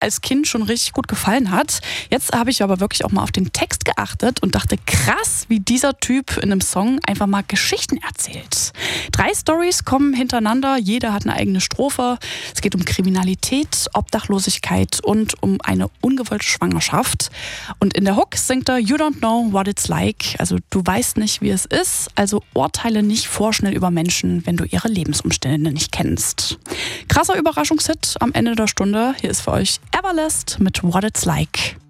als Kind schon richtig gut gefallen hat. Jetzt habe ich aber wirklich auch mal auf den Text geachtet und dachte, krass, wie dieser Typ in einem Song einfach mal Geschichten erzählt. 3 Storys kommen hintereinander, jeder hat eine eigene Strophe. Es geht um Kriminalität, Obdachlosigkeit und um eine ungewollte Schwangerschaft. Und in der Hook singt er You don't know what it's like. Also du weißt nicht, wie es ist. Also urteile nicht vorschnell über Menschen, wenn du ihre Lebensumstände nicht kennst. Krasser Überraschungshit am Ende der Stunde. Hier ist für euch Everlast mit What It's Like.